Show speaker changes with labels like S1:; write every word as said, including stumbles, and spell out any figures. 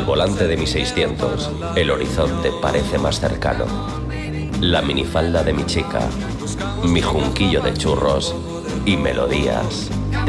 S1: Al volante de mi seiscientos, el horizonte parece más cercano. La minifalda de mi chica, mi junquillo de churros y melodías